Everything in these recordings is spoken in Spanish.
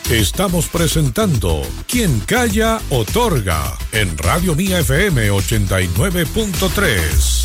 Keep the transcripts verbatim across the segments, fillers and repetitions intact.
Estamos presentando Quien Calla Otorga en Radio Mía F M ochenta y nueve punto tres.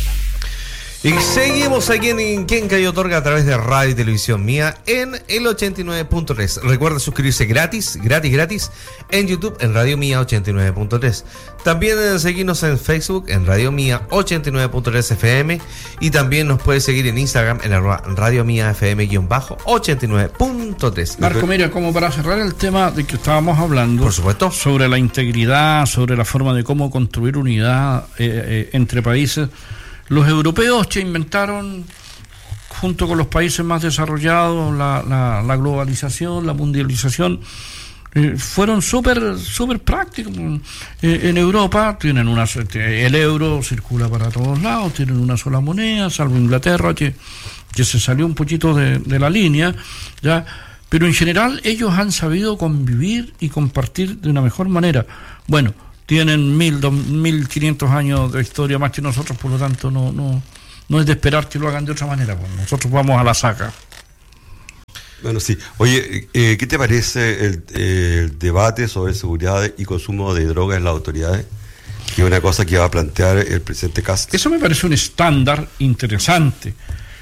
Y seguimos aquí en Quien Calla Otorga a través de Radio y Televisión Mía en el ochenta y nueve punto tres. Recuerda suscribirse gratis, gratis, gratis en YouTube en Radio Mía ochenta y nueve punto tres. También seguirnos en Facebook en Radio Mía ochenta y nueve punto tres F M y también nos puede seguir en Instagram en arroba Radio Mía F M ochenta y nueve punto tres. Marco, mira, como para cerrar el tema de que estábamos hablando, por supuesto, sobre la integridad, sobre la forma de cómo construir unidad eh, eh, entre países. Los europeos que inventaron, junto con los países más desarrollados, la, la, la globalización, la mundialización, eh, fueron súper súper prácticos. Eh, en Europa tienen una, el euro circula para todos lados, tienen una sola moneda, salvo Inglaterra, que, que se salió un poquito de, de la línea, ya. Pero en general ellos han sabido convivir y compartir de una mejor manera. Bueno, tienen mil, dos, mil quinientos años de historia más que nosotros, por lo tanto no, no, no es de esperar que lo hagan de otra manera, pues nosotros vamos a la saca. Bueno, sí. Oye, eh, ¿qué te parece el, eh, el debate sobre seguridad y consumo de drogas en las autoridades? Que es una cosa que va a plantear el presidente Castro. Eso me parece un estándar interesante,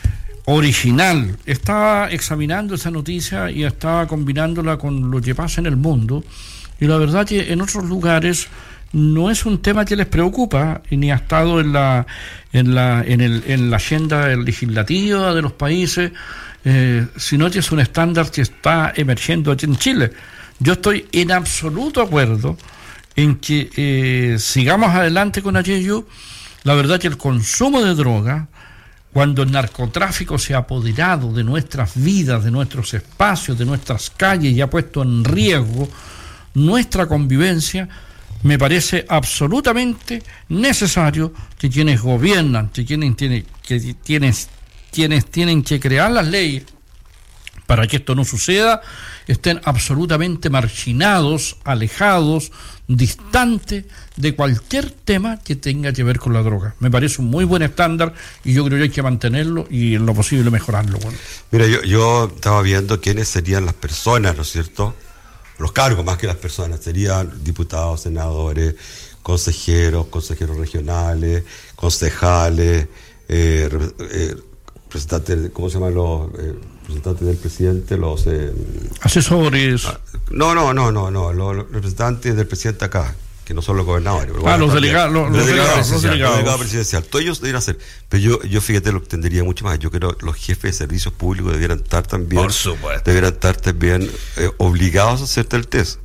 original. Estaba examinando esa noticia y estaba combinándola con lo que pasa en el mundo, y la verdad que en otros lugares no es un tema que les preocupa y ni ha estado en la en la en el en la agenda legislativa de los países, eh, sino que es un estándar que está emergiendo aquí en Chile. Yo estoy en absoluto acuerdo en que eh, sigamos adelante con aquello. La verdad que el consumo de droga, cuando el narcotráfico se ha apoderado de nuestras vidas, de nuestros espacios, de nuestras calles y ha puesto en riesgo nuestra convivencia, me parece absolutamente necesario que quienes gobiernan, que quienes tienen que, quienes, quienes tienen que crear las leyes para que esto no suceda, estén absolutamente marginados, alejados, distantes de cualquier tema que tenga que ver con la droga. Me parece un muy buen estándar y yo creo que hay que mantenerlo y en lo posible mejorarlo. Bueno. Mira, yo, yo estaba viendo quiénes serían las personas, ¿no es cierto? Los cargos más que las personas, serían diputados, senadores, consejeros, consejeros regionales, concejales, eh, eh, representantes, ¿cómo se llaman los eh, representantes del presidente? Los eh, asesores. Ah, no, no, no, no, no, los, los representantes del presidente acá, que no son los gobernadores. Pero ah, bueno, los, delega, los, los, delegados, los delegados. Los delegados presidenciales. Todos ellos deberían hacer. Pero yo, yo fíjate, lo extendería mucho más. Yo creo que los jefes de servicios públicos debieran estar también. Por supuesto. Debieran estar también eh, obligados a hacerte el test.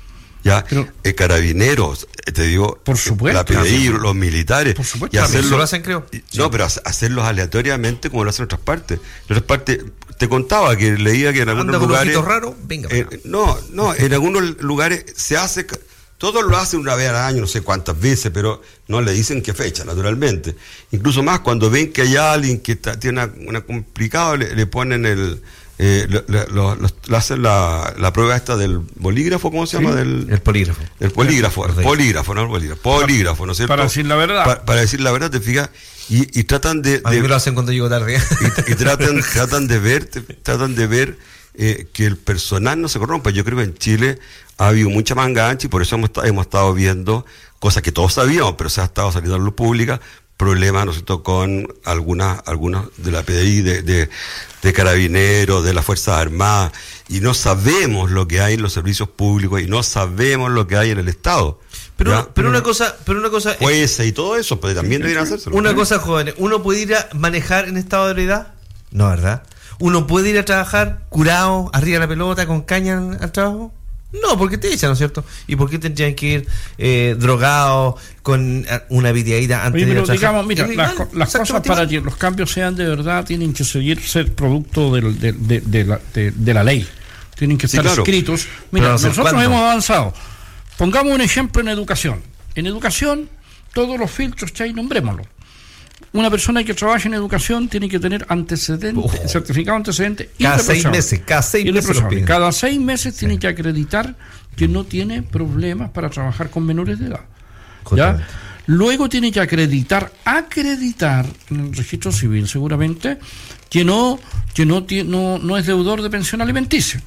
Ya, pero, eh, carabineros, te digo, por supuesto, la P D I, los militares. Por supuesto, y hacerlo, lo hacen, creo. No, pero hacerlos aleatoriamente como lo hacen en otras partes. En otras partes, te contaba que leía que en algunos Anda lugares. Raro, venga, eh, no, no, en algunos lugares se hace. Todos lo hacen una vez al año, no sé cuántas veces, pero no le dicen qué fecha, naturalmente. Incluso más, cuando ven que hay alguien que está, tiene una, una complicada, le, le ponen el... Eh, lo, lo, lo, lo hacen la, la prueba esta del bolígrafo, ¿cómo se llama? ¿Sí? Del, el polígrafo. El polígrafo, el polígrafo, no el bolígrafo. Polígrafo, ¿no es cierto? Para decir la verdad. Pa, para decir la verdad, te fijas, y, y tratan de... A mí de, me lo hacen cuando llego tarde. Y, y tratan, tratan de ver, tratan de ver eh, que el personal no se corrompa. Yo creo que en Chile ha habido mucha manga ancha y por eso hemos, hemos estado viendo cosas que todos sabíamos, pero se ha estado saliendo a la luz pública, problemas, ¿no es cierto?, con algunas, algunos de la P D I, de, de, de carabineros, de las Fuerzas Armadas, y no sabemos lo que hay en los servicios públicos y no sabemos lo que hay en el Estado. Pero, ¿ya? pero una cosa, pero una cosa jueces y todo eso, pero también deberían hacérselo. Una cosa, jóvenes, ¿uno puede ir a manejar en estado de ebriedad? No, ¿verdad? ¿Uno puede ir a trabajar curado, arriba de la pelota, con caña al trabajo? No, porque te echan, ¿no es cierto? ¿Y por qué tendrían que ir eh, drogados con una videadita antes? Oye, pero de digamos, mira, las, las cosas para que los cambios sean de verdad tienen que seguir ser producto de, de, de, de, la, de, de la ley. Tienen que estar sí, claro. escritos. Mira, no sé nosotros cuándo. hemos avanzado. Pongamos un ejemplo en educación. En educación, todos los filtros que hay, nombrémoslos. Una persona que trabaja en educación tiene que tener antecedentes, oh. certificado antecedente cada seis meses, cada seis meses, cada seis meses sí. tiene que acreditar que no tiene problemas para trabajar con menores de edad. ¿Ya? Luego tiene que acreditar, acreditar en el registro civil seguramente que no, que no, no, no es deudor de pensión alimenticia.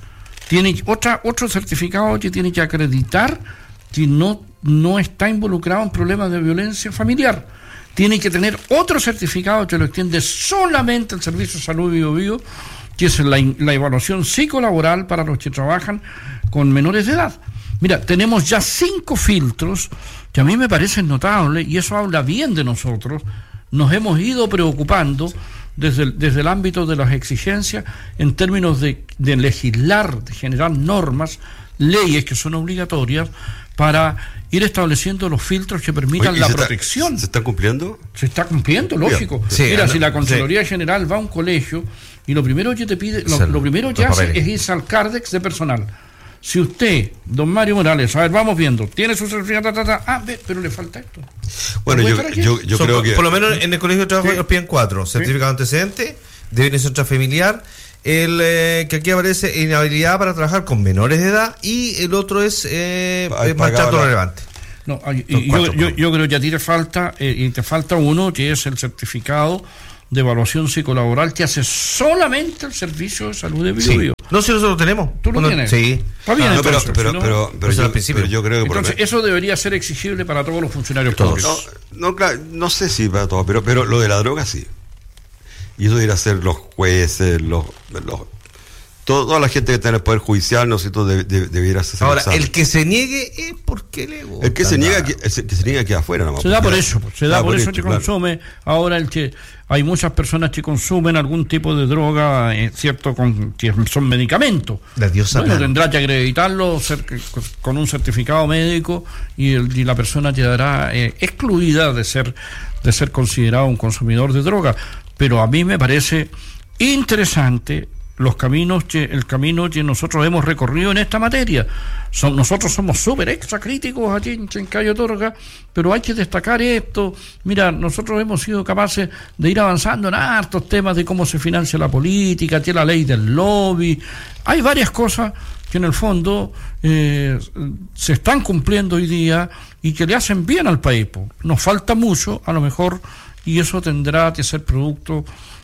tiene otra, otro certificado que tiene que acreditar que no, no está involucrado en problemas de violencia familiar. Tiene que tener otro certificado que lo extiende solamente el Servicio de Salud Bio Bio, que es la, la evaluación psicolaboral para los que trabajan con menores de edad. Mira, tenemos ya cinco filtros que a mí me parecen notables y eso habla bien de nosotros. Nos hemos ido preocupando desde el, desde el ámbito de las exigencias en términos de, de legislar, de generar normas, leyes que son obligatorias para ir estableciendo los filtros que permitan Oye, la se protección. Está, ¿Se está cumpliendo? Se está cumpliendo, lógico. Sí, Mira, no, si la Contraloría sí. General va a un colegio y lo primero que te pide, lo, lo primero que hace papeles. es irse al Cardex de personal. Si usted, don Mario Morales, a ver, vamos viendo, tiene su certificado, ta, ta, ta, ah, ve, pero le falta esto. Bueno, ¿No yo, yo, yo Son, creo que... Por lo menos en el colegio de trabajo ¿Sí? los piden cuatro. Certificado ¿Sí? de antecedente, de violencia intrafamiliar, el eh, que aquí aparece inhabilidad para trabajar con menores de edad y el otro es eh, maltrato relevante. No, y, y yo, yo, yo creo que a ti te falta, eh, y te falta uno que es el certificado de evaluación psicolaboral que hace solamente el Servicio de Salud de Bio Bio. Sí. No, si nosotros lo tenemos. ¿Tú lo tienes? Sí. Está bien, ah, no, entonces, pero, pero, si no, pero, pero, yo, pero yo creo que... Entonces, por eso debería ser exigible para todos los funcionarios todos. públicos. No, no, claro, no sé si para todos, pero, pero lo de la droga sí. Y eso debería ser los jueces, los... los todo, toda la gente que está en el Poder Judicial, no sé, todo de, de, debiera ser... Ahora, examen. El que se niegue es porque le gusta. El que se niega, que, el que se niega queda afuera. Se da por eso, se da por eso que consume. Ahora el que... Hay muchas personas que consumen algún tipo de droga, eh, cierto, con, que son medicamentos. La diosa bueno, tendrá que acreditarlo ser, con un certificado médico y, el, y la persona quedará eh, excluida de ser de ser considerado un consumidor de droga. Pero a mí me parece interesante los caminos que el camino que nosotros hemos recorrido en esta materia. Son, nosotros somos súper extra críticos aquí en Chencayo Torga, pero hay que destacar esto. Mira, nosotros hemos sido capaces de ir avanzando en hartos temas de cómo se financia la política, tiene la ley del lobby. Hay varias cosas que en el fondo eh, se están cumpliendo hoy día y que le hacen bien al país. Nos falta mucho, a lo mejor, y eso tendrá que ser producto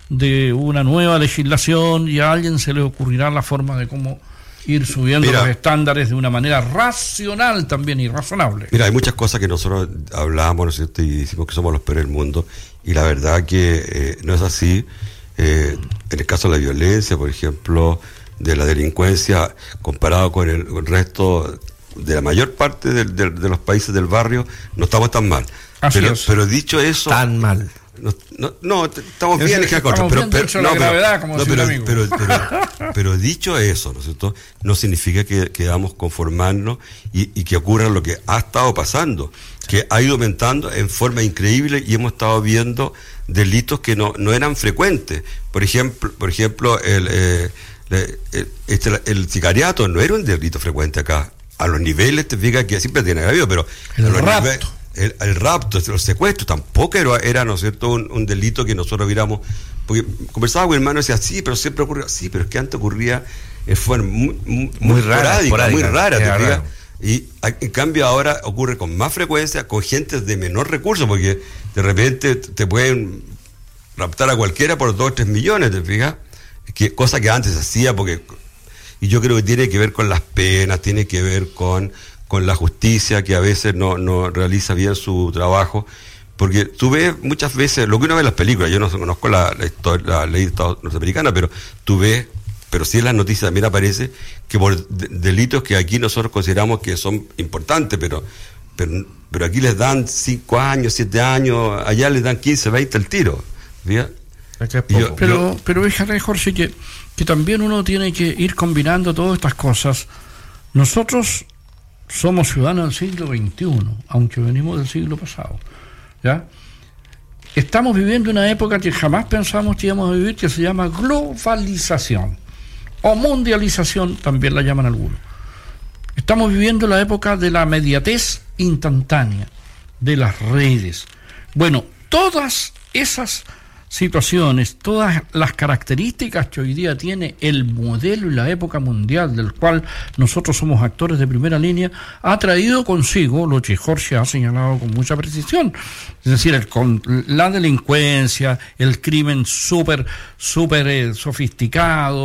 de una nueva legislación y a alguien se le ocurrirá la forma de cómo ir subiendo Mira, los estándares de una manera racional también y razonable. Mira, hay muchas cosas que nosotros hablamos, ¿no es cierto? Y decimos que somos los peores del mundo y la verdad que eh, no es así. Eh, en el caso de la violencia, por ejemplo, de la delincuencia, comparado con el, con el resto de la mayor parte de, de, de los países del barrio, no estamos tan mal. Así pero, es. pero dicho eso... Tan mal. No, no, no, estamos es bien, decir, estamos pero, pero, pero, no, la pero, gravedad, como no, pero, pero, pero, pero, pero dicho eso, ¿no es cierto? No significa que, que debamos conformarnos y, y que ocurra lo que ha estado pasando, que ha ido aumentando en forma increíble y hemos estado viendo delitos que no, no eran frecuentes. Por ejemplo, por ejemplo, el, eh, el, este, el sicariato no era un delito frecuente acá. A los niveles, te fijas que siempre tiene habido, pero el a los rapto. Niveles, El, el rapto, los secuestros, tampoco era, era ¿no es cierto?, un, un delito que nosotros viéramos, porque conversaba con mi hermano y decía, sí, pero siempre ocurría, sí, pero es que antes ocurría de forma muy, muy, muy rara, muy rara, te raro. Y en cambio ahora ocurre con más frecuencia, con gente de menor recurso, porque de repente te pueden raptar a cualquiera por dos o tres millones, te fijas, que, cosa que antes se hacía, porque, y yo creo que tiene que ver con las penas, tiene que ver con con la justicia que a veces no, no realiza bien su trabajo, porque tú ves muchas veces, lo que uno ve en las películas, yo no conozco la, la, historia, la ley norteamericana, pero tú ves, pero sí en las noticias también aparece que por de, delitos que aquí nosotros consideramos que son importantes, pero, pero, pero aquí les dan cinco años, siete años, allá les dan quince, veinte el tiro. ¿Fíjate? Yo, pero, yo, pero fíjate, Jorge, que, que también uno tiene que ir combinando todas estas cosas. Nosotros somos ciudadanos del siglo veintiuno, aunque venimos del siglo pasado, ¿ya? Estamos viviendo una época que jamás pensamos que íbamos a vivir, que se llama globalización, o mundialización, también la llaman algunos. Estamos viviendo la época de la inmediatez instantánea, de las redes. Bueno, todas esas situaciones, todas las características que hoy día tiene el modelo y la época mundial del cual nosotros somos actores de primera línea, ha traído consigo lo que Jorge ha señalado con mucha precisión, es decir, el, con, la delincuencia, el crimen súper súper eh, sofisticado,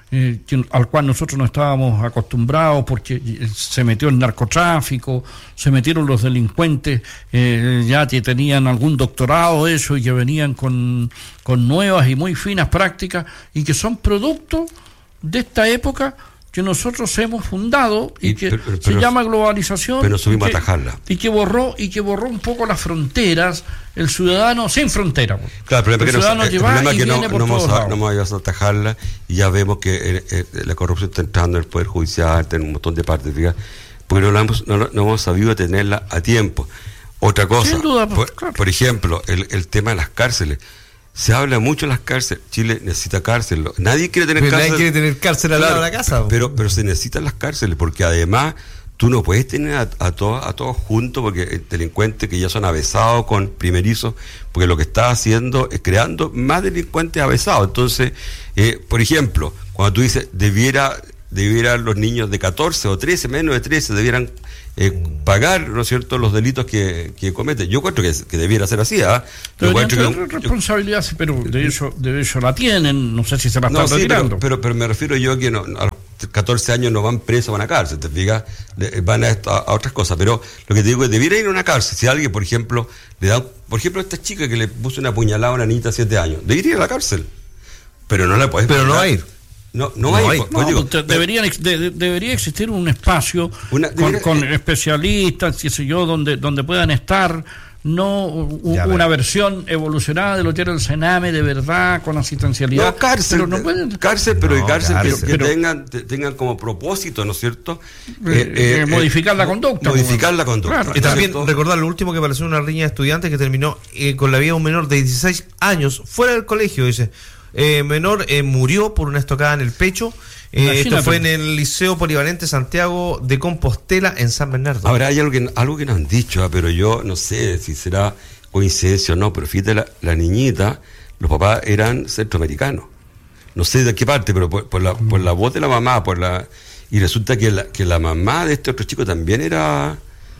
eh, que, al cual nosotros no estábamos acostumbrados, porque se metió el narcotráfico, se metieron los delincuentes eh, ya que tenían algún doctorado eso y que venían con, con nuevas y muy finas prácticas y que son producto de esta época que nosotros hemos fundado y, y que pero, pero, se pero, llama globalización, pero subimos y que, a atajarla y que borró y que borró un poco las fronteras, el ciudadano sin frontera. Claro, pero el, el ciudadano no, que va el problema es que no, no, vamos a, no vamos a atajarla y ya vemos que eh, eh, la corrupción está entrando en el Poder Judicial, en un montón de partes, fíjate, porque no, la hemos, no, no hemos sabido tenerla a tiempo. Otra cosa, sin duda, por, claro. por ejemplo, el, el tema de las cárceles. Se habla mucho de las cárceles. Chile necesita cárcel. Nadie quiere tener pero cárcel. Nadie quiere tener cárcel al claro, lado de la casa. Pero, pero se necesitan las cárceles porque además tú no puedes tener a, a todos a todos juntos porque delincuentes que ya son avesados con primerizos, porque lo que está haciendo es creando más delincuentes avesados. Entonces, eh, por ejemplo, cuando tú dices debiera debieran los niños de catorce o trece, menos de trece, debieran eh, pagar, ¿no es cierto?, los delitos que, que cometen. Yo encuentro que, que debiera ser así, ¿ah? ¿eh? Responsabilidad, yo, pero de eso, de eso la tienen, no sé si se la están no, sí, retirando. Pero, pero, pero me refiero yo que no, a los catorce años no van presos, van a cárcel, ¿te fijas? Van a, a, a otras cosas, pero lo que te digo es, debiera ir a una cárcel. Si alguien, por ejemplo, le da, por ejemplo, a esta chica que le puso una puñalada a una niñita de siete años, debería ir a la cárcel, pero no la puedes Pero pagar. no va a ir. No, no, hay, no, pues digo, te, deberían, de, de, debería existir un espacio una, con, debería, con eh, especialistas, qué sé yo, donde, donde puedan estar, no u, ya, una versión evolucionada de lo que era el Sename, de verdad, con asistencialidad. No, cárcel, pero no pueden, cárcel, pero no, cárcel, cárcel. Que, que Pero, tengan, te, tengan como propósito, ¿no es cierto? Eh, eh, modificar eh, la conducta. Modificar como, la conducta. Claro, y también ¿cierto? Recordar lo último que apareció una riña de estudiantes que terminó eh, con la vida de un menor de dieciséis años fuera del colegio, dice. Eh, menor eh, murió por una estocada en el pecho. Eh, esto fue en el Liceo Polivalente Santiago de Compostela, en San Bernardo. Ahora hay algo que, algo que nos han dicho, ¿eh? Pero yo no sé si será coincidencia o no, pero fíjate, la, la niñita, los papás eran centroamericanos. No sé de qué parte, pero por, por, la, por la voz de la mamá, por la y resulta que la, que la mamá de este otro chico también era,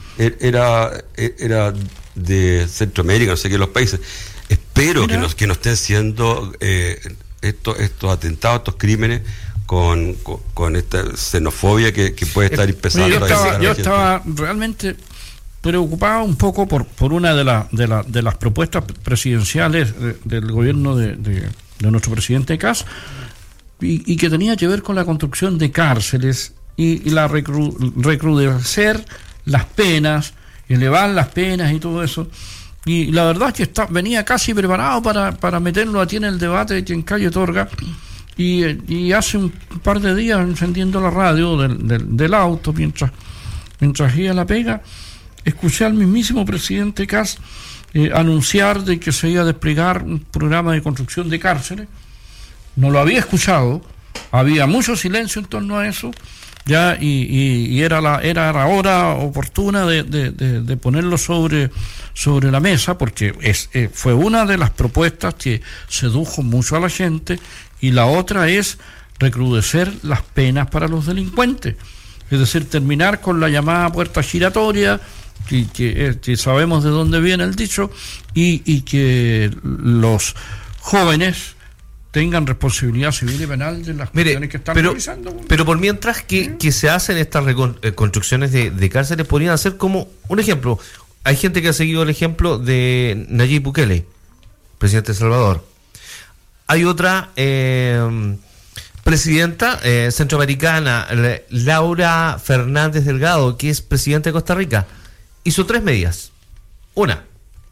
era, era de Centroamérica, no sé qué, los países. Espero que no, que no estén siendo eh, estos, estos atentados, estos crímenes con, con, con esta xenofobia que, que puede estar empezando yo a estaba, yo estaba realmente preocupado un poco por, por una de, la, de, la, de las propuestas presidenciales de, del gobierno de, de, de nuestro presidente Kast y, y que tenía que ver con la construcción de cárceles y, y la recru, recrudecer las penas, elevar las penas y todo eso. Y la verdad es que está, venía casi preparado para, para meterlo aquí en el debate de Quien Torga. Y, y hace un par de días, encendiendo la radio del, del, del auto, mientras, mientras iba a la pega, escuché al mismísimo presidente Kast eh, anunciar de que se iba a desplegar un programa de construcción de cárceles. No lo había escuchado, había mucho silencio en torno a eso, ya y, y, y era la era la hora oportuna de, de, de, de ponerlo sobre, sobre la mesa, porque es, eh, fue una de las propuestas que sedujo mucho a la gente. Y la otra es recrudecer las penas para los delincuentes, es decir, terminar con la llamada puerta giratoria, que, que, que sabemos de dónde viene el dicho, y, y que los jóvenes tengan responsabilidad civil y penal de las Mire, cuestiones que están pero, realizando. Pero por mientras que, que se hacen estas reconstrucciones de, de cárceles, podrían hacer como un ejemplo. Hay gente que ha seguido el ejemplo de Nayib Bukele, presidente de El Salvador. Hay otra eh, presidenta eh, centroamericana, Laura Fernández Delgado, que es presidenta de Costa Rica. Hizo tres medidas. Una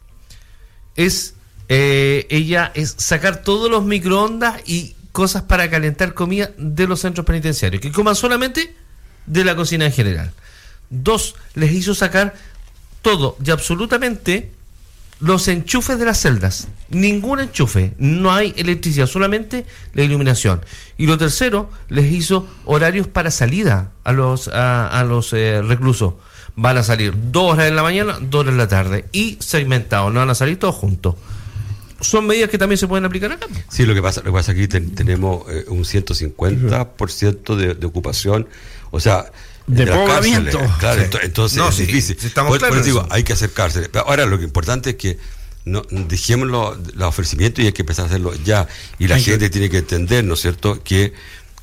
es eh, ella es sacar todos los microondas y cosas para calentar comida de los centros penitenciarios, que coman solamente de la cocina en general. Dos, les hizo sacar todo y absolutamente los enchufes de las celdas. Ningún enchufe, no hay electricidad, solamente la iluminación. Y lo tercero, les hizo horarios para salida a los a, a los eh, reclusos. Van a salir dos horas en la mañana, dos horas en la tarde, y segmentados, no van a salir todos juntos. Son medidas que también se pueden aplicar acá. Sí, lo que pasa, lo que pasa aquí ten, tenemos eh, un ciento cincuenta por ciento de, de ocupación, o sea, de, de poblamiento. Claro, sí. Entonces no, es sí, difícil. Sí, estamos por, claros por eso digo, hay que hacer cárceles. Ahora, lo que importante es que no dejemos los, los ofrecimientos y hay que empezar a hacerlo ya. Y la hay gente que... tiene que entender, ¿no es cierto?, que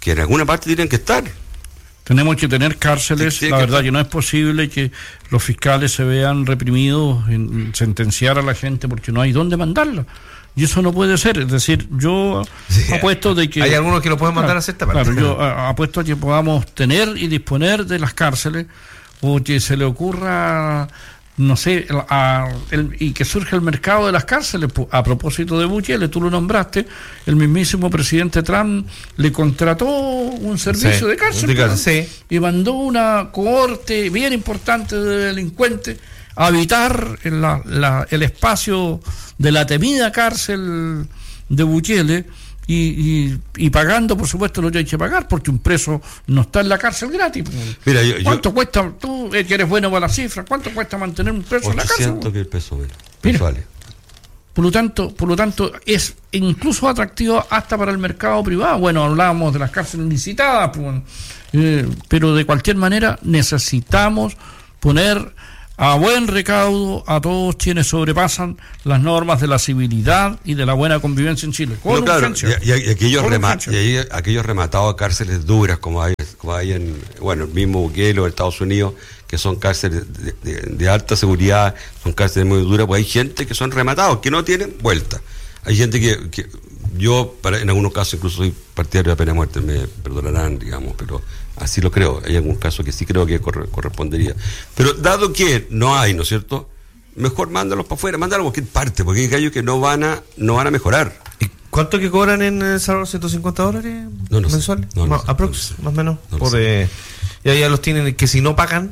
que en alguna parte tienen que estar. Tenemos que tener cárceles, Sí, sí, la que verdad está- que no es posible que los fiscales se vean reprimidos en sentenciar a la gente porque no hay dónde mandarla. Y eso no puede ser, es decir, yo Sí, apuesto de que... hay algunos que lo pueden mandar Claro, a cierta parte. Claro, yo a- apuesto a que podamos tener y disponer de las cárceles o que se le ocurra, no sé, el- a- el- y que surja el mercado de las cárceles. Pu- A propósito de Bukele, tú lo nombraste, el mismísimo presidente Trump le contrató un servicio Sí, de cárcel, de pues, cárcel, sí. y mandó una cohorte bien importante de delincuentes a habitar en la, la- el espacio de la temida cárcel de Bukele y, y, y pagando, por supuesto, lo que hay que pagar, porque un preso no está en la cárcel gratis. Mira, yo- yo- ¿Cuánto cuesta, tú eh, que eres bueno para las cifras, cuánto cuesta mantener un preso en la cárcel? ochocientos mil pesos menos. Mira. mensuales. Por lo tanto, por lo tanto, es incluso atractivo hasta para el mercado privado. Bueno, hablábamos de las cárceles licitadas, pues, eh, pero de cualquier manera necesitamos poner a buen recaudo a todos quienes sobrepasan las normas de la civilidad y de la buena convivencia en Chile. Con No, claro, urgencia. y, y- y aquellos, Con rema- urgencia. y ahí- aquellos rematados a cárceles duras como hay, como hay en, bueno, el mismo Bukele o en Estados Unidos, que son cárceles de, de- de alta seguridad, son cárceles muy duras, pues hay gente que son rematados, que no tienen vuelta. Hay gente que, que yo, para, en algunos casos, incluso soy partidario de la pena de muerte, me perdonarán, digamos, pero así lo creo. Hay algún caso que sí creo que corre- correspondería. Pero dado que no hay, ¿no es cierto? Mejor mándalos para afuera, mándalos a cualquier parte, porque hay gallos que no van a, no van a mejorar. ¿Y cuánto que cobran en El Salvador? ¿ciento cincuenta dólares No, no sé. mensuales? No, no más, sé. aprox, No lo sé. más o menos. No lo por, sé. eh, ya, ya los tienen que si no pagan,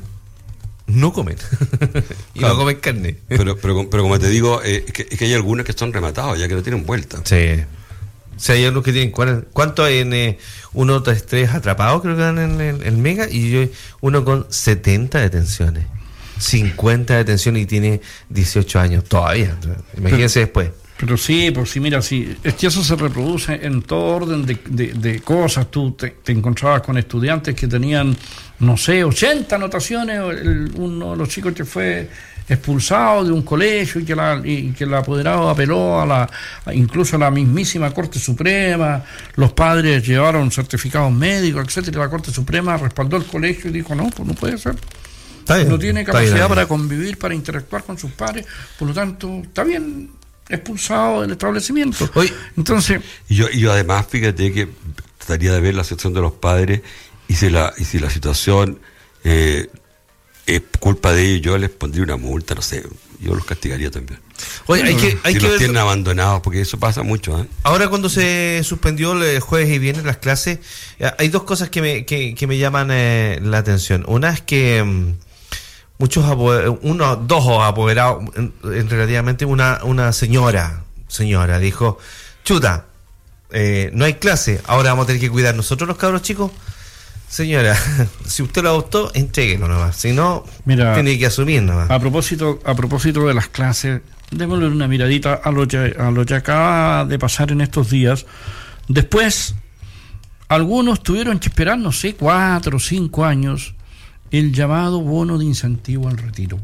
no comen. y Claro. no comen carne. Pero, pero, pero como te digo, eh, es, que, es que hay algunos que están rematados, ya que no tienen vuelta. Sí. O sea, hay algunos que tienen. cuarenta ¿Cuánto hay en eh, uno, tres, tres atrapados? Creo que dan en el, el Mega. Y yo, uno con setenta detenciones. cincuenta detenciones y tiene dieciocho años todavía. Imagínense después. Pero sí, pues sí, mira, sí, es que eso se reproduce en todo orden de, de, de cosas. Tú te, te encontrabas con estudiantes que tenían, no sé, ochenta anotaciones, el- uno de los chicos que fue expulsado de un colegio y que, la, y que el apoderado apeló a la, a incluso a la mismísima Corte Suprema, los padres llevaron certificados médicos, etcétera, y la Corte Suprema respaldó el colegio y dijo, no, pues no puede ser. Está bien, No tiene está capacidad bien. para convivir, para interactuar con sus padres, por lo tanto, está bien expulsado del establecimiento. Oye, Entonces, Y yo, y yo además, fíjate que trataría de ver la situación de los padres y si la, y si la situación eh, es culpa de ellos, yo les pondría una multa, no sé, yo los castigaría también. oye, hay que, hay si que los ver. tienen abandonados, porque eso pasa mucho, ¿eh? Ahora cuando se suspendió el jueves y viernes las clases, eh, hay dos cosas que me, que, que me llaman eh, la atención. Una es que mm, muchos apo- uno, dos apoderados, en, en relativamente una, una señora, señora, dijo, chuta, eh, no hay clase, ahora vamos a tener que cuidar nosotros los cabros chicos. Señora, si usted lo adoptó, entréguelo nomás, si no, Mira, tiene que asumir nomás. a propósito, a propósito de las clases, démosle una miradita a lo que, a lo que acaba de pasar en estos días. Después, algunos tuvieron que esperar, no sé, cuatro o cinco años, el llamado bono de incentivo al retiro.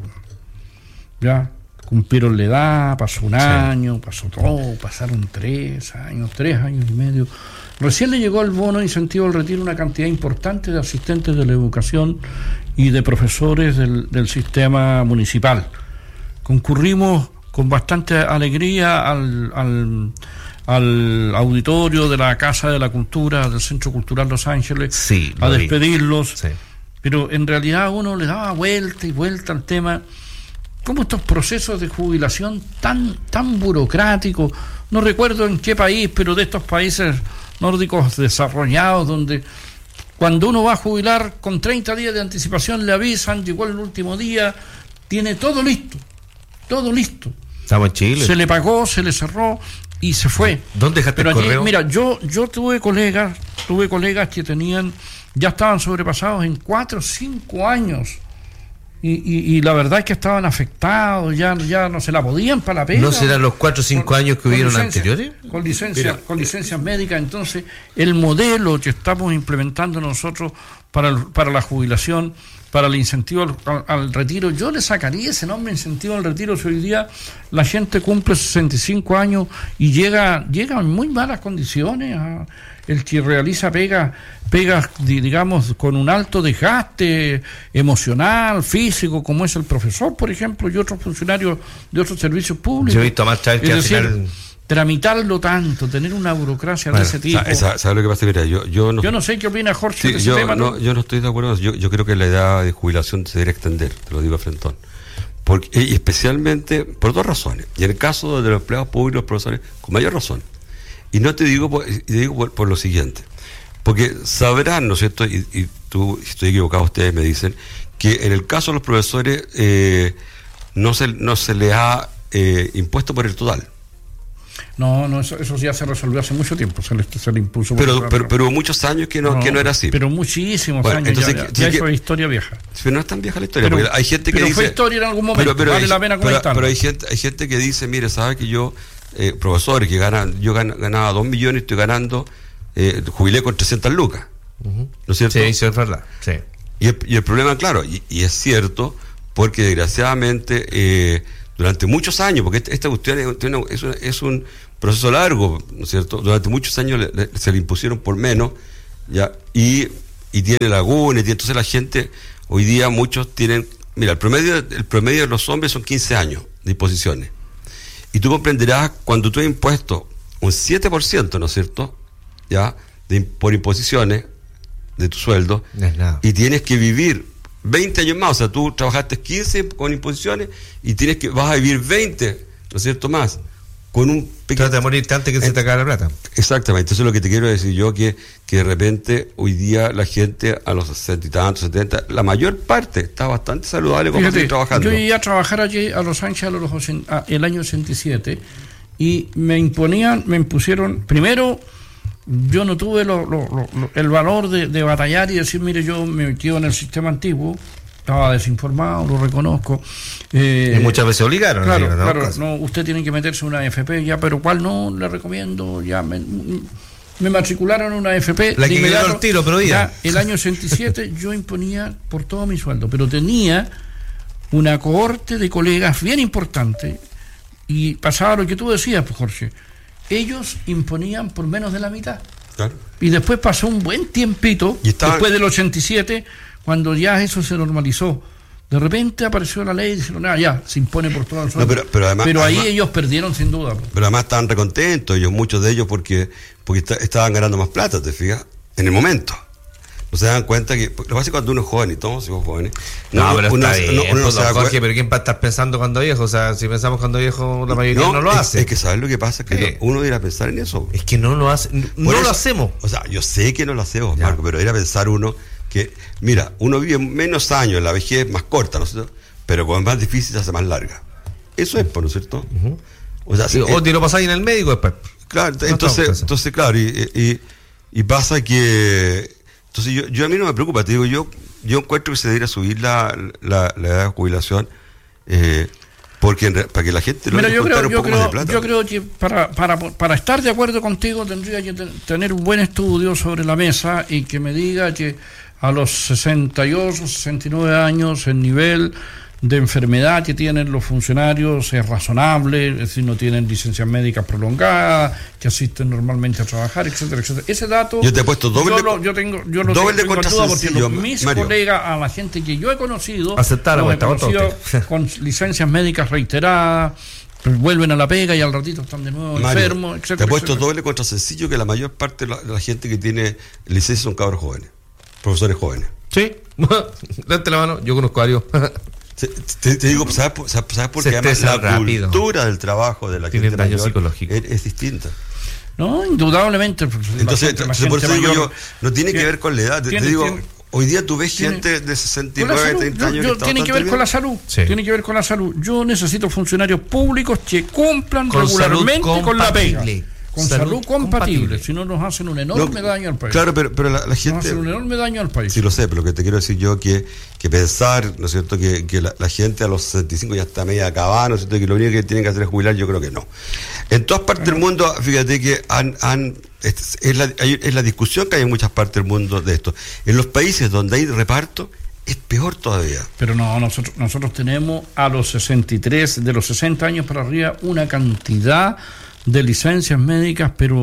Ya cumplieron la edad, pasó un Sí. año, pasó todo, pasaron tres años, tres años y medio. Recién le llegó el bono de incentivo al retiro una cantidad importante de asistentes de la educación y de profesores del, del sistema municipal. Concurrimos con bastante alegría al, al, al auditorio de la Casa de la Cultura, del Centro Cultural Los Ángeles, Sí, a lo vi. despedirlos. Sí. Pero en realidad uno le daba vuelta y vuelta al tema. ¿Cómo estos procesos de jubilación tan, tan burocráticos? No recuerdo en qué país, pero de estos países nórdicos desarrollados, donde cuando uno va a jubilar con treinta días de anticipación le avisan, llegó el último día, tiene todo listo, todo listo. Estamos en Chile. Se le pagó, se le cerró y se fue. ¿Dónde dejaste Pero el aquí, correo? mira, yo, yo tuve colegas, tuve colegas que tenían, ya estaban sobrepasados en cuatro o cinco años. Y, y, y la verdad es que estaban afectados, ya, ya no se la podían para la pena. ¿No serán los cuatro o cinco Con- años que con hubieron licencia- anteriores? Con licencia, Mira. con licencias médicas. Entonces, el modelo que estamos implementando nosotros para, el, para la jubilación, para el incentivo al, al, al retiro. Yo le sacaría ese nombre, incentivo al retiro, si hoy día la gente cumple sesenta y cinco años y llega, llega en muy malas condiciones. A, el que realiza pega, pega, digamos, con un alto desgaste emocional, físico, como es el profesor, por ejemplo, y otros funcionarios de otros servicios públicos. Yo he visto más Chávez que al final... tramitarlo tanto, tener una burocracia bueno, de ese tipo. ¿Sabes sabe lo que pasa? Mira, yo, yo, no, yo no sé qué opina Jorge sí, de ese yo, tema. No, yo no estoy de acuerdo. Yo, yo creo que la edad de jubilación se debería extender, te lo digo a frentón. Porque, y especialmente por dos razones. Y en el caso de los empleados públicos, los profesores, con mayor razón. Y no te digo por, te digo por, por lo siguiente. Porque sabrán, ¿no es cierto? Y, y tú, si estoy equivocado, ustedes me dicen que en el caso de los profesores eh, no, se, no se les ha eh, impuesto por el total. No, no, eso, eso ya se resolvió hace mucho tiempo, se le, se le impuso. Pero, pero, pero hubo muchos años que no, no, que no era así. Pero muchísimos bueno, años, entonces, ya, que, ya que, eso es historia vieja. Pero no es tan vieja la historia, pero, porque hay gente que pero dice... Pero fue historia en algún momento, pero, pero vale hay, la pena comentarlo. Pero, pero hay, gente, hay gente que dice, mire, ¿sabe que yo, eh, profesores que ganan, yo gan, ganaba dos millones y estoy ganando, eh, jubilé con trescientas lucas, uh-huh. ¿no es cierto? Sí, eso es verdad, sí. Y el, y el problema, claro, y, y es cierto, porque desgraciadamente, eh, durante muchos años, porque esta, esta cuestión es, es, un, es un proceso largo, ¿no es cierto? Durante muchos años le, le, se le impusieron por menos, ya, y, y tiene lagunas, y entonces la gente, hoy día muchos tienen, mira, el promedio, el promedio de los hombres son quince años de imposiciones. Y tú comprenderás, cuando tú has impuesto un siete por ciento, ¿no es cierto? Ya, de, por imposiciones de tu sueldo, no es nada. Y tienes que vivir veinte años más, o sea, tú trabajaste quince con imposiciones y tienes que, vas a vivir veinte, ¿no es cierto?, más, con un pequeño... Trata de morirte antes que se te acabe la plata. Exactamente, eso es lo que te quiero decir yo, que, que de repente hoy día la gente a los sesenta y tantos, setenta, la mayor parte está bastante saludable como estoy trabajando. Yo llegué a trabajar allí a Los Ángeles el año ochenta y siete y me imponían, me impusieron, primero... Yo no tuve lo, lo, lo, el valor de, de batallar y decir, mire, yo me metí en el sistema antiguo, estaba desinformado, lo reconozco. Eh, y muchas veces obligaron. Claro, digo, ¿no? claro, no, usted tiene que meterse en una F P, ya, pero ¿cuál no? Le recomiendo, ya me, me matricularon en una F P. La que quedó el tiro, pero ya. El año ochenta y siete yo imponía por todo mi sueldo, pero tenía una cohorte de colegas bien importante y pasaba lo que tú decías, pues, Jorge. Ellos imponían por menos de la mitad. Claro. Y después pasó un buen tiempito, ¿Y estaba... después del ochenta y siete, cuando ya eso se normalizó. De repente apareció la ley y dijeron, ah, ya, se impone por todo el sueldo. No, pero, pero, además, pero ahí además, ellos perdieron sin duda. Pero además estaban recontentos ellos, muchos de ellos, porque, porque está, estaban ganando más plata, ¿te fijas? En el momento. No se dan cuenta que, lo que pasa es cuando uno es joven y todos somos jóvenes. No, no pero uno, está bien, uno, uno no se da Jorge, pero ¿quién va a estar pensando cuando viejo? O sea, si pensamos cuando viejo, la mayoría no, no lo es, hace. Es que ¿sabes lo que pasa? Que ¿Qué? no, uno irá a pensar en eso. Es que no lo hace, no, no eso, lo hacemos. O sea, yo sé que no lo hacemos, ya. Marco, pero ir a pensar uno que, mira, uno vive menos años, la vejez es más corta, ¿no es cierto? Pero cuando es más difícil se hace más larga. Eso es, ¿no es cierto? Uh-huh. O sea, sí, o te lo pasáis en el médico después. Claro, no entonces, entonces, claro, y, y, y pasa que... Entonces yo, yo a mí no me preocupa, te digo, yo yo encuentro que se debería subir la, la, la edad de jubilación eh, porque para que la gente lo Mira, yo creo, un yo poco creo, más de plata. Yo creo que para, para, para estar de acuerdo contigo tendría que tener un buen estudio sobre la mesa y que me diga que a los sesenta y ocho, sesenta y nueve años el nivel de enfermedad que tienen los funcionarios es razonable, es decir, no tienen licencias médicas prolongadas, que asisten normalmente a trabajar, etcétera, etcétera. Ese dato yo te he puesto doble, yo, lo, yo tengo, yo lo doble tengo en duda porque los, Mario. mis colegas, a la gente que yo he conocido, aceptar los he conocido con licencias médicas reiteradas, vuelven a la pega y al ratito están de nuevo Mario, enfermos, etcétera. Te he puesto etcétera. doble contra sencillo que la mayor parte de la, de la gente que tiene licencia son cabros jóvenes, profesores jóvenes. Sí, date la mano, yo conozco a varios. Te, te digo, ¿sabes por, ¿sabes por qué? Además, la rápido. cultura del trabajo de la Tiene gente daño mayor psicológico. es, es distinta. No, indudablemente. Entonces, gente, entonces por eso digo yo, no tiene que ver con la edad. Te, tiene, te digo, tiene, hoy día tú ves tiene, gente de sesenta y nueve, treinta años. Yo, yo, que tiene que ver bien. con la salud. Sí. Tiene que ver con la salud. Yo necesito funcionarios públicos que cumplan con regularmente con la pega. con salud, salud compatible, compatible, si no nos hacen un enorme no, daño al país. Claro, pero, pero la, la gente... Nos hacen un enorme daño al país. Sí, lo sé, pero lo que te quiero decir yo que, que pensar, ¿no es cierto?, que, que la, la gente a los sesenta y cinco ya está media acabada, ¿no es cierto?, que lo único que tienen que hacer es jubilar, yo creo que no. En todas partes del mundo, fíjate que han... han es, es, la, es la discusión que hay en muchas partes del mundo de esto. En los países donde hay reparto, es peor todavía. Pero no, nosotros nosotros tenemos a los sesenta y tres, de los sesenta años para arriba, una cantidad de licencias médicas, pero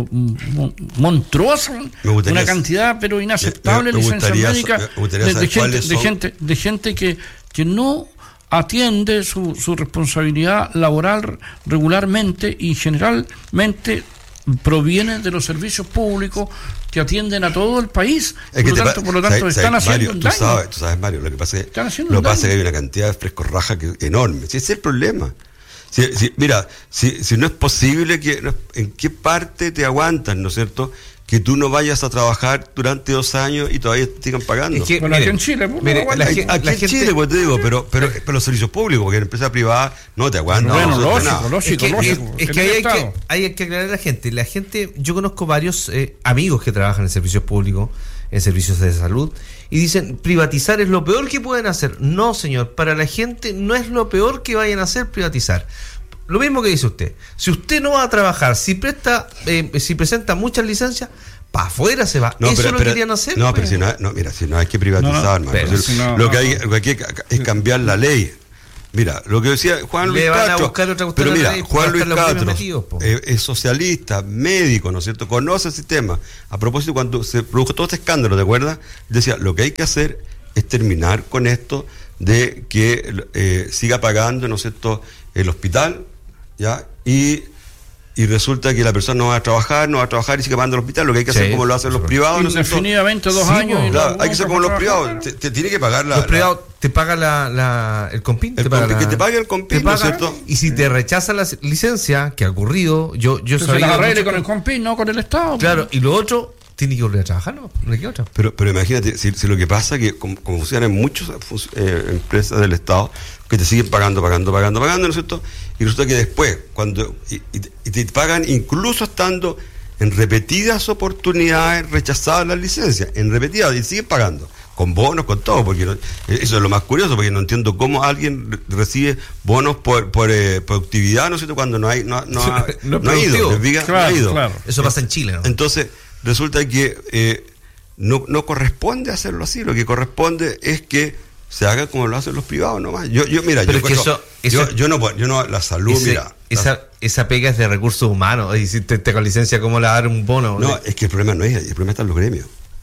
monstruosa, una cantidad pero inaceptable de licencias médicas de, de, gente, de gente de gente que, que no atiende su, su responsabilidad laboral regularmente y generalmente proviene de los servicios públicos que atienden a todo el país. Es por, lo te, tanto, por lo tanto, sabes, están sabes, haciendo Mario, un tú daño. Sabes, tú sabes, Mario, lo que pasa es que, lo pasa es que hay una cantidad de frescos raja que, enorme. Si ese es el problema. Si, si, mira, si, si no es posible que... No, ¿en qué parte te aguantan, no es cierto?, que tú no vayas a trabajar durante dos años y todavía te sigan pagando. Es que, bueno, aquí en Chile, pues, mire, no la, aquí, aquí la en gente, Chile, pues te digo, pero, pero, pero los servicios públicos, porque en empresa privada no te aguantan. Bueno, no, lógico, nada. lógico, es que, lógico. Es, es que, hay, hay que hay que aclarar a la gente. La gente, yo conozco varios eh, amigos que trabajan en servicios públicos, en servicios de salud, y dicen, privatizar es lo peor que pueden hacer. No, señor, para la gente no es lo peor que vayan a hacer privatizar. Lo mismo que dice usted. Si usted no va a trabajar, si presta, eh, si presenta muchas licencias, para afuera se va. No, eso pero, lo pero, querían hacer. No, pues. pero si no, no, mira, si no hay que privatizar, no, no, pero, si no, lo que hay, lo que hay es cambiar la ley. Mira, lo que decía Juan Luis Castro, pero mira, Juan Luis Castro eh, es socialista, médico, ¿no es cierto? Conoce el sistema. A propósito, cuando se produjo todo este escándalo, ¿te acuerdas? Decía, lo que hay que hacer es terminar con esto de que eh, siga pagando, ¿no es cierto?, el hospital, ¿ya? Y y resulta que la persona no va a trabajar, no va a trabajar y sigue pagando el hospital, lo que hay que sí, hacer como lo hacen los privados. Indefinidamente dos sí, años. Y claro, hay que hacer como los privados, te, te tiene que pagar la... Los privados te paga la, la, el COMPIN. El te paga compin, la, que te pague el COMPIN, ¿no es cierto? Y si te rechaza la licencia, que ha ocurrido, yo, yo sabía... Se las arregle con el COMPIN, no con el Estado. Claro, pues. Y lo otro... tiene que volver a trabajar, ¿no? No hay que otra. Pero, pero imagínate, si, si lo que pasa es que como, como funcionan muchas eh, empresas del Estado que te siguen pagando, pagando, pagando, pagando, ¿no es cierto? Y resulta que después, cuando y, y, y te pagan incluso estando en repetidas oportunidades rechazadas las licencias, en repetidas, y siguen pagando, con bonos, con todo, porque no, eso es lo más curioso, porque no entiendo cómo alguien recibe bonos por, por eh, productividad, ¿no es cierto? Cuando no hay, no, no, ha, no, no ha ido, diga, claro, no ha ido. Claro. Eso pasa en Chile, ¿no? Entonces, resulta que eh, no, no corresponde hacerlo así, lo que corresponde es que se haga como lo hacen los privados nomás. Yo, yo mira, Pero yo, es que eso, eso, yo, yo no yo no la salud, ese, mira. Esa, la, esa pega es de recursos humanos. Y si te, te con licencia, ¿cómo le dar un bono? No, es que el problema no es, el problema está en los gremios.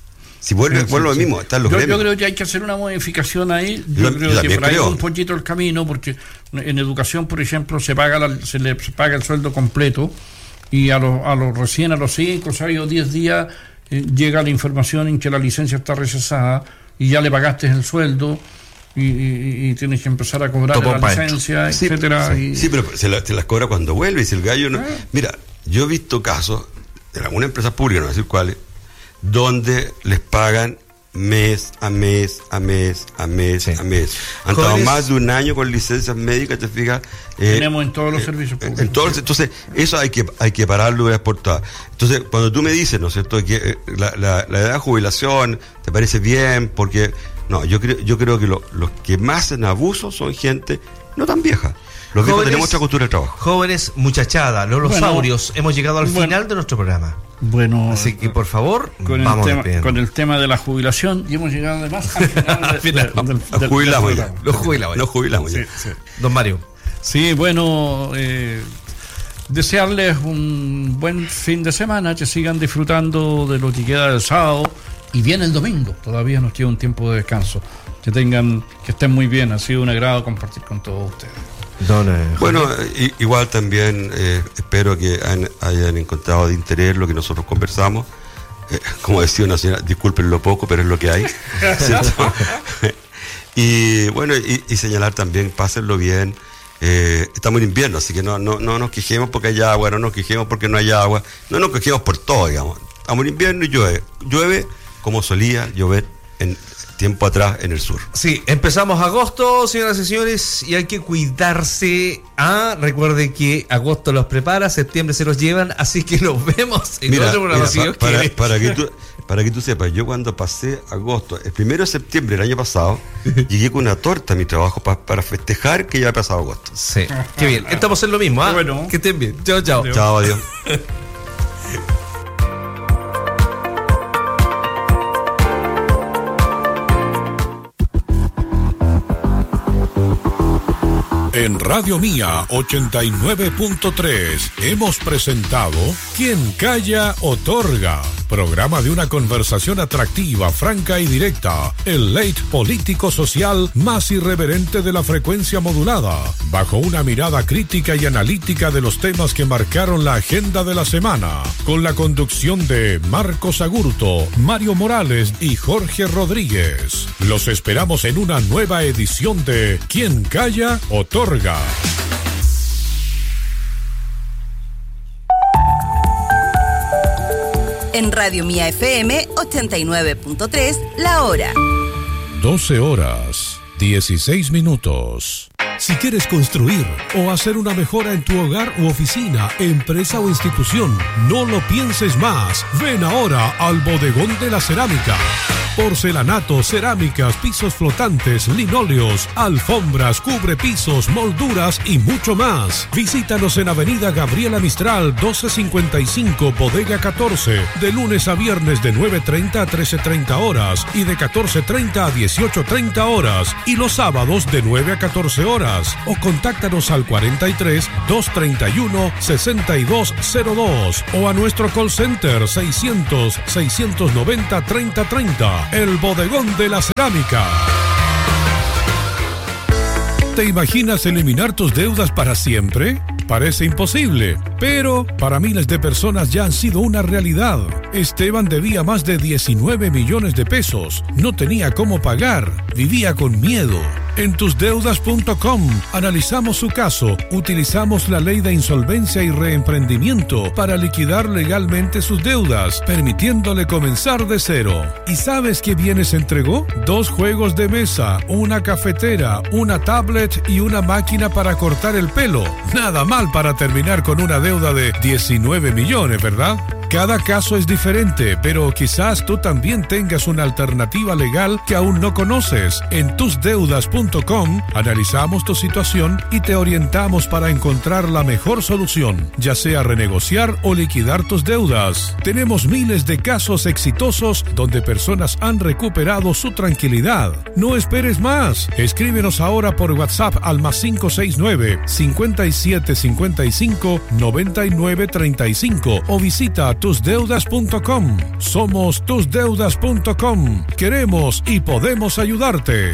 Si vuelve, sí, vuelve sí, lo mismo, está en los yo, gremios. Yo creo que hay que hacer una modificación ahí. Yo, yo creo yo que por ahí creo. un poquito el camino, porque en educación, por ejemplo, se paga la, se le se paga el sueldo completo y a los a los recién a los cinco, seis o diez días eh, llega la información en que la licencia está rechazada y ya le pagaste el sueldo. Y, y, y tienes que empezar a cobrar Topo la licencia, sí, etcétera. Sí, y... sí, pero se, la, se las cobra cuando vuelve. Y si el gallo no. Ah. Mira, yo he visto casos de alguna empresa pública, no voy a decir cuáles, donde les pagan mes a mes, a mes, a mes, sí. a mes. Han estado más de un año con licencias médicas, te fijas. Eh, Tenemos en todos los eh, servicios públicos. En todos, entonces, eso hay que hay que pararlo y exportar. Entonces, cuando tú me dices, ¿no es cierto?, que eh, la, la, la edad de jubilación te parece bien, porque. No, yo creo, yo creo que lo, los que más hacen abuso son gente no tan vieja. Los viejos tenemos otra cultura de trabajo. Jóvenes, muchachada, lolosaurios, bueno, hemos llegado al bueno, final de nuestro programa. Bueno, así que por favor, con vamos el tema, con el tema de la jubilación, y hemos llegado además al final. De, de, de, del, Nos jubilamos ya. Los jubilamos. Nos jubilamos ya. Sí, sí. Don Mario. Sí, bueno, eh, desearles un buen fin de semana, que sigan disfrutando de lo que queda del sábado. Y viene el domingo, todavía nos queda un tiempo de descanso. Que tengan, que estén muy bien, ha sido un agrado compartir con todos ustedes. Don, eh, bueno, y, igual también eh, espero que han, hayan encontrado de interés lo que nosotros conversamos. Eh, como decía una señora, disculpen lo poco, pero es lo que hay. y bueno, y, y señalar también, pásenlo bien. Eh, estamos en invierno, así que no, no, no nos quejemos porque hay agua, no nos quejemos porque no hay agua, no nos quejemos por todo, digamos. Estamos en invierno y llueve. Llueve como solía llover en tiempo atrás en el sur. Sí, empezamos agosto, señoras y señores, y hay que cuidarse. Ah, recuerde que agosto los prepara, septiembre se los llevan, así que nos vemos en mira, otro programa. Mira, pa, para, para, que tú, para que tú sepas, yo cuando pasé agosto, el primero de septiembre del año pasado, llegué con una torta a mi trabajo pa, para festejar que ya había pasado agosto. Sí, qué bien. Estamos en lo mismo, ¿ah? Bueno. Que estén bien. Chao, chao. Adiós. Chao, adiós. En Radio Mía ochenta y nueve punto tres hemos presentado Quien Calla Otorga, programa de una conversación atractiva, franca y directa, el late político social más irreverente de la frecuencia modulada, bajo una mirada crítica y analítica de los temas que marcaron la agenda de la semana, con la conducción de Marcos Agurto, Mario Morales y Jorge Rodríguez. Los esperamos en una nueva edición de Quien Calla Otorga. En Radio Mía F M ochenta y nueve punto tres, la hora. doce horas, dieciséis minutos. Si quieres construir o hacer una mejora en tu hogar u oficina, empresa o institución, no lo pienses más. Ven ahora al Bodegón de la Cerámica. Porcelanato, cerámicas, pisos flotantes, linóleos, alfombras, cubrepisos, molduras y mucho más. Visítanos en Avenida Gabriela Mistral doce cincuenta y cinco, Bodega catorce, de lunes a viernes de nueve treinta a trece treinta horas y de catorce treinta a dieciocho treinta horas y los sábados de nueve a catorce horas. O contáctanos al cuarenta y tres, doscientos treinta y uno, sesenta y dos cero dos o a nuestro call center seiscientos, seiscientos noventa, treinta treinta. El Bodegón de la Cerámica. ¿Te imaginas eliminar tus deudas para siempre? Parece imposible, pero para miles de personas ya han sido una realidad. Esteban debía más de diecinueve millones de pesos. No tenía cómo pagar. Vivía con miedo. En tus deudas punto com analizamos su caso, utilizamos la ley de insolvencia y reemprendimiento para liquidar legalmente sus deudas, permitiéndole comenzar de cero. ¿Y sabes qué bienes entregó? Dos juegos de mesa, una cafetera, una tablet y una máquina para cortar el pelo. Nada mal para terminar con una deuda de diecinueve millones, ¿verdad? Cada caso es diferente, pero quizás tú también tengas una alternativa legal que aún no conoces. En tus deudas punto com analizamos tu situación y te orientamos para encontrar la mejor solución, ya sea renegociar o liquidar tus deudas. Tenemos miles de casos exitosos donde personas han recuperado su tranquilidad. No esperes más. Escríbenos ahora por WhatsApp al más cinco seis nueve, cincuenta y siete cincuenta y cinco, noventa y nueve treinta y cinco o visita tus deudas punto com. Somos tus deudas punto com. Queremos y podemos ayudarte.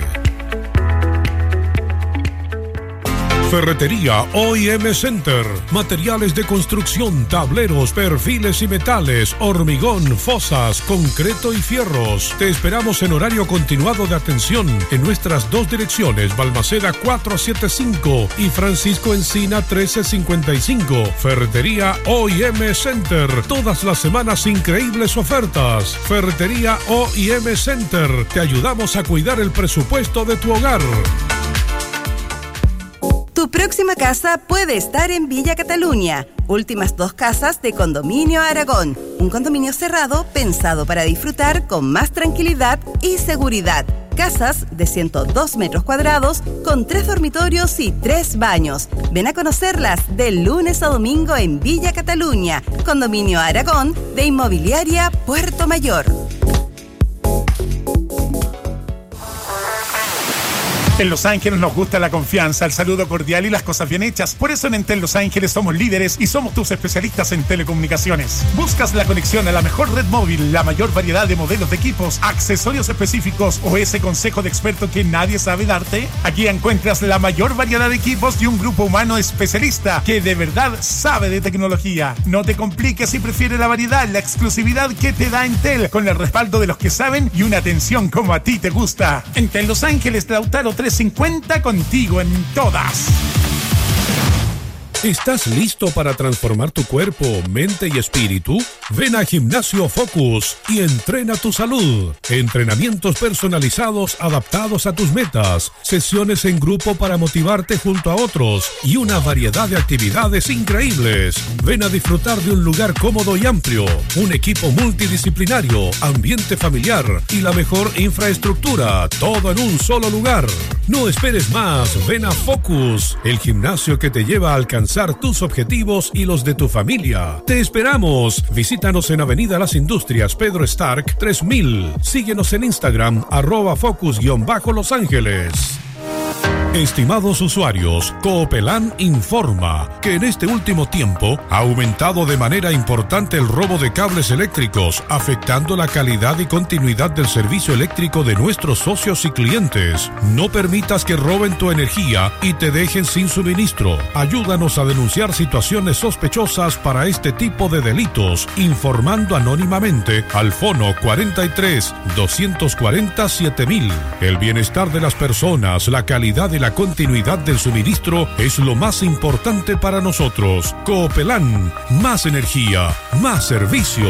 Ferretería O I M Center. Materiales de construcción, tableros, perfiles y metales, hormigón, fosas, concreto y fierros. Te esperamos en horario continuado de atención en nuestras dos direcciones, Balmaceda cuatrocientos setenta y cinco y Francisco Encina trece cincuenta y cinco. Ferretería O I M Center. Todas las semanas increíbles ofertas. Ferretería O I M Center. Te ayudamos a cuidar el presupuesto de tu hogar. Tu próxima casa puede estar en Villa Cataluña. Últimas dos casas de Condominio Aragón. Un condominio cerrado pensado para disfrutar con más tranquilidad y seguridad. Casas de ciento dos metros cuadrados con tres dormitorios y tres baños. Ven a conocerlas de lunes a domingo en Villa Cataluña. Condominio Aragón de Inmobiliaria Puerto Mayor. En Los Ángeles nos gusta la confianza, el saludo cordial y las cosas bien hechas. Por eso en Entel Los Ángeles somos líderes y somos tus especialistas en telecomunicaciones. ¿Buscas la conexión a la mejor red móvil, la mayor variedad de modelos de equipos, accesorios específicos o ese consejo de experto que nadie sabe darte? Aquí encuentras la mayor variedad de equipos y un grupo humano especialista que de verdad sabe de tecnología. No te compliques y prefiere la variedad, la exclusividad que te da Entel, con el respaldo de los que saben y una atención como a ti te gusta. Entel Los Ángeles, Lautaro trescientos cincuenta, contigo en todas. ¿Estás listo para transformar tu cuerpo, mente y espíritu? Ven a Gimnasio Focus y entrena tu salud. Entrenamientos personalizados adaptados a tus metas, sesiones en grupo para motivarte junto a otros y una variedad de actividades increíbles. Ven a disfrutar de un lugar cómodo y amplio, un equipo multidisciplinario, ambiente familiar y la mejor infraestructura, todo en un solo lugar. No esperes más, ven a Focus, el gimnasio que te lleva a alcanzar tus objetivos y los de tu familia. Te esperamos. Visítanos en Avenida Las Industrias, Pedro Stark, tres mil. Síguenos en Instagram, arroba focus-Los Ángeles. Estimados usuarios, Coopelán informa que en este último tiempo ha aumentado de manera importante el robo de cables eléctricos, afectando la calidad y continuidad del servicio eléctrico de nuestros socios y clientes. No permitas que roben tu energía y te dejen sin suministro. Ayúdanos a denunciar situaciones sospechosas para este tipo de delitos, informando anónimamente al fono cuarenta y tres, doscientos cuarenta, siete mil. El bienestar de las personas, la calidad y la continuidad del suministro es lo más importante para nosotros. Coopelán, más energía, más servicio.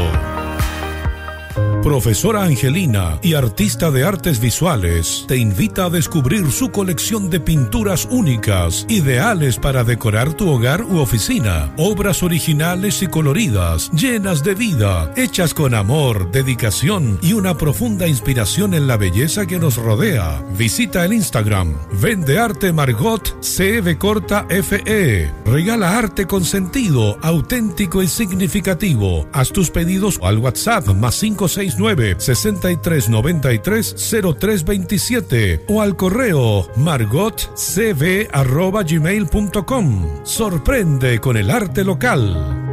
Profesora Angelina y artista de artes visuales te invita a descubrir su colección de pinturas únicas, ideales para decorar tu hogar u oficina. Obras originales y coloridas, llenas de vida, hechas con amor, dedicación y una profunda inspiración en la belleza que nos rodea. Visita el Instagram Vende Arte Margot C V corta F E. Regala arte con sentido, auténtico y significativo. Haz tus pedidos al WhatsApp más cinco seis nueve, sesenta y tres noventa y tres, cero tres veintisiete o al correo margotcv arroba gmail punto com. Sorprende con el arte local.